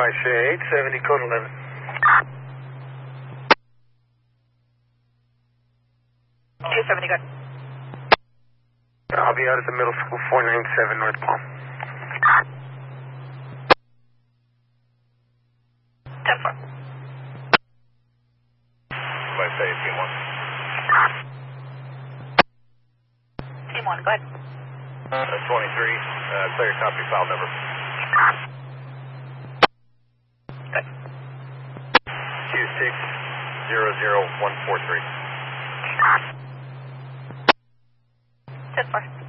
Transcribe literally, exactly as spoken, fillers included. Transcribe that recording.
I say eight seventy, code eleven. eight seventy, good. I'll be out at the middle school, four nine seven North Palm. ten four. I say team one. Team one, go ahead. Uh, twenty-three, uh, clear copy file number. Good. Q six zero zero one four three. ten four.